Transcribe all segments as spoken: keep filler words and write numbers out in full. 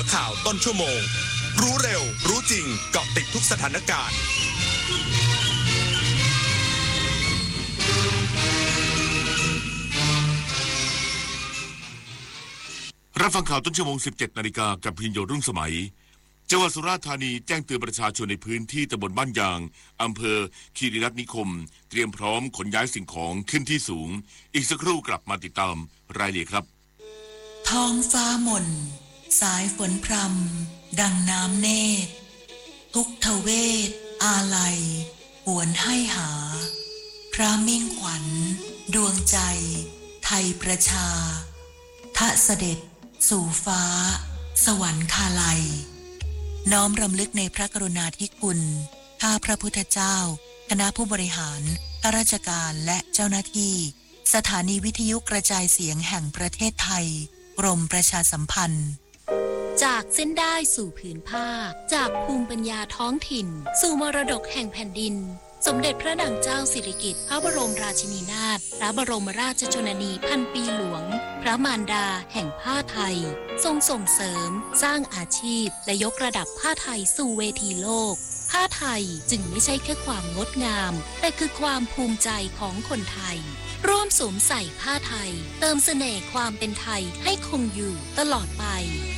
ข่าวต้นชั่วโมงรู้เร็วรู้จริงเกาะติดทุกสถานการณ์รับฟังข่าวต้นชั่วโมง สิบเจ็ดนาฬิกา กับพิญโยรุ่งสมัยจังหวัดสุราษฎร์ธานีแจ้งเตือนประชาชนในพื้นที่ตำบลบ้านยางอำเภอคีรีรัตน์นิคมเตรียมพร้อมขนย้ายสิ่งของขึ้นที่สูงอีกสักครู่กลับมาติดตามรายละเอียดครับท้องฟ้าหม่นสายฝนพรำดังน้ำเนตรทุกทเวทอาลัยหวนให้หาพระมิ่งขวัญดวงใจไทยประชาทะเสด็จสู่ฟ้าสวรรคาลัยน้อมรำลึกในพระกรุณาธิคุณข้าพระพุทธเจ้าคณะผู้บริหารข้าราชการและเจ้าหน้าที่สถานีวิทยุกระจายเสียงแห่งประเทศไทยกรมประชาสัมพันธ์จากเส้นได้สู่ผืนผ้าจากภูมิปัญญาท้องถิ่นสู่มรดกแห่งแผ่นดินสมเด็จพระนางเจ้าสิริกิติ์พระบรมราชินีนาถพระบรมราชชนนีพันปีหลวงพระมารดาแห่งผ้าไทยทรงส่งเสริมสร้างอาชีพและยกระดับผ้าไทยสู่เวทีโลกผ้าไทยจึงไม่ใช่แค่ความงดงามแต่คือความภูมิใจของคนไทยร่วมสวมใส่ผ้าไทยเติมเสน่ห์ความเป็นไทยให้คงอยู่ตลอดไป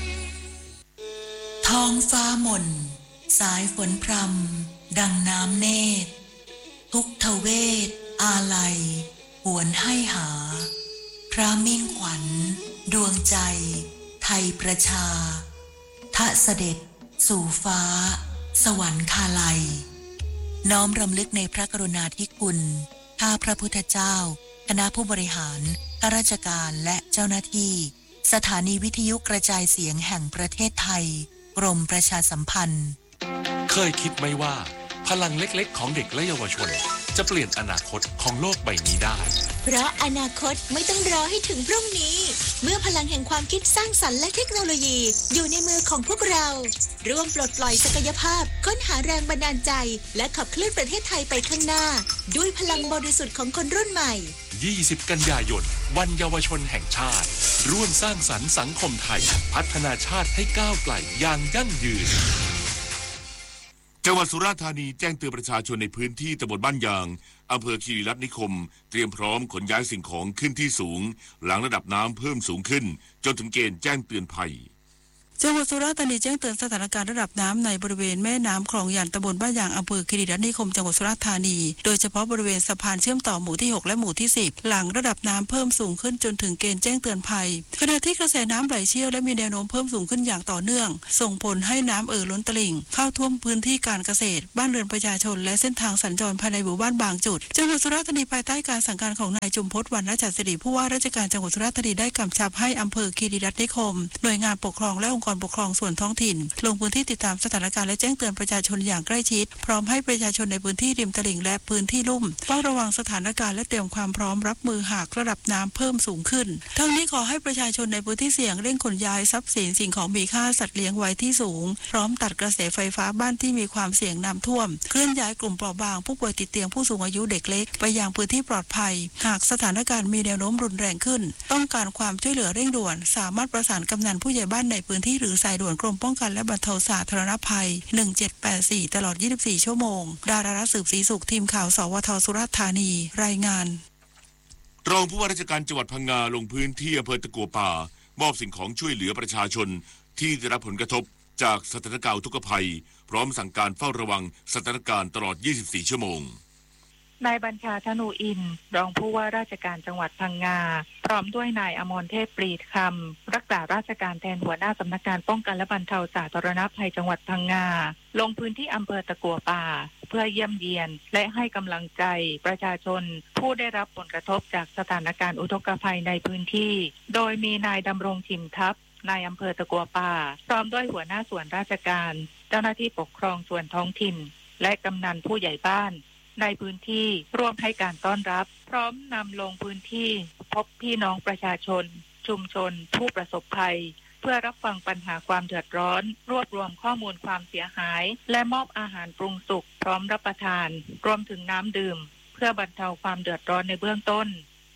ท้องฟ้าหม่นสายฝนพรำดังน้ำเนตรทุกทเวทอาลัยหวนให้หาพระมิ่งขวัญดวงใจไทยประชาทะเสด็จสู่ฟ้าสวรรคาลัยน้อมรำลึกในพระกรุณาธิคุณข้าพระพุทธเจ้าคณะผู้บริหารข้าราชการและเจ้าหน้าที่สถานีวิทยุกระจายเสียงแห่งประเทศไทยกรมประชาสัมพันธ์เคยคิดไหมว่าพลังเล็กๆของเด็กและเยาวชนจะเปลี่ยนอนาคตของโลกใบนี้ได้เพราะอนาคตไม่ต้องรอให้ถึงพรุ่งนี้เมื่อพลังแห่งความคิดสร้างสรรค์และเทคโนโลยีอยู่ในมือของพวกเราร่วมปลดปล่อยศักยภาพค้นหาแรงบันดาลใจและขับเคลื่อนประเทศไทยไปข้างหน้าด้วยพลังบริสุทธิ์ของคนรุ่นใหม่ยี่สิบกันยายนวันเยาวชนแห่งชาติร่วมสร้างสรรค์สังคมไทยพัฒนาชาติให้ก้าวไกลอย่างยั่งยืนจังหวัดสุราษฎร์ธานีแจ้งเตือนประชาชนในพื้นที่ตำบลบ้านยางอำเภอคีรีรัตน์นิคมเตรียมพร้อมขนย้ายสิ่งของขึ้นที่สูงหลังระดับน้ำเพิ่มสูงขึ้นจนถึงเกณฑ์แจ้งเตือนภัยจังหวัดสุราษฎร์ธานีแจ้งเตือนสถานการณ์ระดับน้ำในบริเวณแม่น้ำคลองหยันตำบลบ้านยางอำเภอคีรีรัตน์นิคมจังหวัดสุราษฎร์ธานีโดยเฉพาะบริเวณสะพานเชื่อมต่อหมู่ที่หกและหมู่ที่สิบหลังระดับน้ำเพิ่มสูงขึ้นจนถึงเกณฑ์แจ้งเตือนภัยขณะที่กระแสน้ำไหลเชี่ยวและมีแนวโน้มเพิ่มสูงขึ้นอย่างต่อเนื่องส่งผลให้น้ำเอ่อล้นตลิ่งเข้าท่วมพื้นที่การเกษตรบ้านเรือนประชาชนและเส้นทางสัญจรภายในหมู่บ้านบางจุดจังหวัดสุราษฎร์ธานีภายใต้การสั่งการของนายจุมพจน์วรรณจัดสิริผู้ว่าราชการจังหวัดสุราษฎร์ธานีได้กำชับให้อำเภอคีรีรัตน์นิคมหน่วยงานปกครองและองค์กรปกครองส่วนท้องถิ่นลงพื้นที่ติดตามสถานการณ์และแจ้งเตือนประชาชนอย่างใกล้ชิดพร้อมให้ประชาชนในพื้นที่ริมตลิ่งและพื้นที่ลุ่มเฝ้าระวังสถานการณ์และเตรียมความพร้อมรับมือหากระดับน้ำเพิ่มสูงขึ้นทั้งนี้ขอให้ประชาชนในพื้นที่เสี่ยงเร่งขนย้ายทรัพย์สินสิ่งของมีค่าสัตว์เลี้ยงไว้ที่สูงพร้อมตัดกระแสไฟฟ้าบ้านที่มีความเสี่ยงน้ำท่วมเคลื่อนย้ายกลุ่มเปราะบางผู้ป่วยติดเตียงผู้สูงอายุเด็กเล็กไปยังพื้นที่ปลอดภัยหากสถานการณ์มีแนวโน้มรุนแรงขึ้นต้องการความช่วยเหลือเร่งด่วนสามารถประสานกำนันผู้ใหญ่บ้านในพื้นที่หรือสายด่วนกรมป้องกันและบรรเทาสาธารณภัยหนึ่งเจ็ดแปดสี่ตลอดยี่สิบสี่ชั่วโมงดารารัตน์สืบศรีสุขทีมข่าวสวทสุราษฎร์ธานีรายงานรองผู้ว่าราชการจังหวัดพังงาลงพื้นที่อำเภอตะกัวป่ามอบสิ่งของช่วยเหลือประชาชนที่ได้รับผลกระทบจากสถานการณ์อุทกภัยพร้อมสั่งการเฝ้าระวังสถานการณ์ตลอดยี่สิบสี่ชั่วโมงนายบัญชาธนูอินทร์รองผู้ว่าราชการจังหวัดพังงาพร้อมด้วยนายอมรเทพปรีดคำรักษาราชการแทนหัวหน้าสำนักงานป้องกันและบรรเทาสาธารณภัยจังหวัดพังงาลงพื้นที่อำเภอตะกัวป่าเพื่อเยี่ยมเยียนและให้กำลังใจประชาชนผู้ได้รับผลกระทบจากสถานการณ์อุทกภัยในพื้นที่โดยมีนายดำรงชิมทัพนายอำเภอตะกัวป่าพร้อมด้วยหัวหน้าส่วนราชการเจ้าหน้าที่ปกครองส่วนท้องถิ่นและกำนันผู้ใหญ่บ้านในพื้นที่ร่วมให้การต้อนรับพร้อมนำลงพื้นที่พบพี่น้องประชาชนชุมชนผู้ประสบภัยเพื่อรับฟังปัญหาความเดือดร้อนรวบรวมข้อมูลความเสียหายและมอบอาหารปรุงสุกพร้อมรับประทานรวมถึงน้ำดื่มเพื่อบรรเทาความเดือดร้อนในเบื้องต้น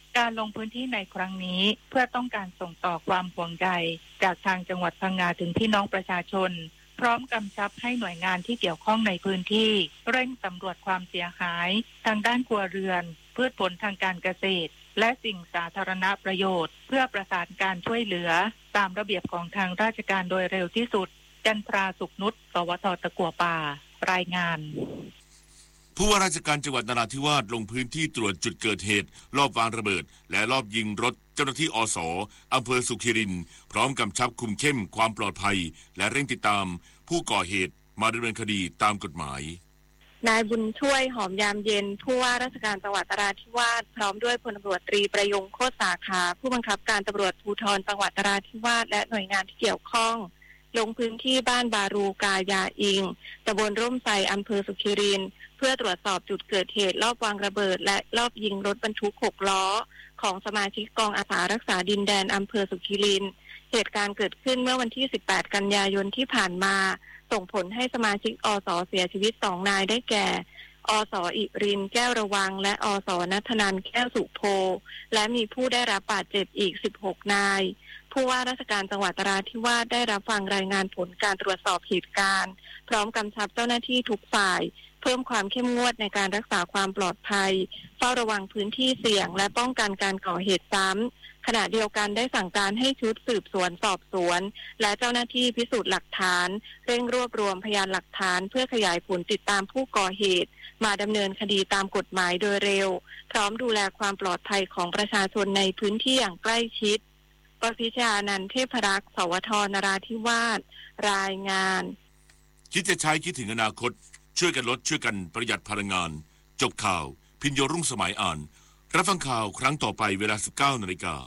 การลงพื้นที่ในครั้งนี้เพื่อต้องการส่งต่อความห่วงใยจากทางจังหวัดพังงาถึงพี่น้องประชาชนพร้อมกำชับให้หน่วยงานที่เกี่ยวข้องในพื้นที่เร่งสำรวจความเสียหายทางด้านครัวเรือนพืชผลทางการเกษตรและสิ่งสาธารณประโยชน์เพื่อประสานการช่วยเหลือตามระเบียบของทางราชการโดยเร็วที่สุดจันทราสุขนุช สวท.ตะกั่วป่ารายงานผู้ว่าราชการจังหวัดนราธิวาสลงพื้นที่ตรวจจุดเกิดเหตุลอบวางระเบิดและลอบยิงรถเจ้าหน้าที่อส.อำเภอสุขิรินทร์พร้อมกำชับคุมเข้มความปลอดภัยและเร่งติดตามผู้ก่อเหตุมาดำเนินคดีตามกฎหมายนายบุญช่วยหอมยามเย็นผู้ว่าราชการจังหวัดนราธิวาสพร้อมด้วยพลตำรวจตรีประยงโคตรสาขาผู้บังคับการตำรวจภูธรจังหวัดนราธิวาสและหน่วยงานที่เกี่ยวข้องลงพื้นที่บ้านบารูกายาอิงตำบลร่มไทรอำเภอสุขิรินทร์เพื่อตรวจสอบจุดเกิดเหตุลอบวางระเบิดและลอบยิงรถบรรทุกหกล้อของสมาชิกกองอาสารักษาดินแดนอำเภอสุขิรินทร์เหตุการณ์เกิดขึ้นเมื่อวันที่สิบแปดกันยายนที่ผ่านมาส่งผลให้สมาชิกอส.เสียชีวิตสองนายได้แก่อส.อิรินแก้วระวังและอส.ณัฐนันท์แก้วสุโพและมีผู้ได้รับบาดเจ็บอีกสิบหกนายผู้ว่าราชการจังหวัดนราธิวาสได้รับฟังรายงานผลการตรวจสอบเหตุการณ์พร้อมกำชับเจ้าหน้าที่ทุกฝ่ายเพิ่มความเข้มงวดในการรักษาความปลอดภัยเฝ้าระวังพื้นที่เสี่ยงและป้องกันการก่อเหตุซ้ำขณะเดียวกันได้สั่งการให้ชุดสืบสวนสอบสวนและเจ้าหน้าที่พิสูจน์หลักฐานเร่งรวบรวมพยานหลักฐานเพื่อขยายผลติดตามผู้ก่อเหตุมาดำเนินคดีตามกฎหมายโดยเร็วพร้อมดูแลความปลอดภัยของประชาชนในพื้นที่อย่างใกล้ชิดปพิชานันท์เทพรักษ์ สวท.นราธิวาสรายงานคิดจะใช้คิดถึงอนาคตช่วยกันลดช่วยกันประหยัดพลังงานจบข่าวพิญโยรุ่งสมัยอ่านรับฟังข่าวครั้งต่อไปเวลา สิบเก้านาฬิกา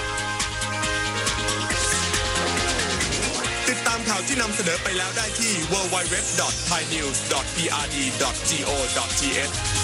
ติดตามข่าวที่นำเสนอไปแล้วได้ที่ ดับเบิลยู ดับเบิลยู ดับเบิลยู ดอท ไทยนิวส์ ดอท พี อาร์ ดี ดอท จี โอ ดอท ที เอช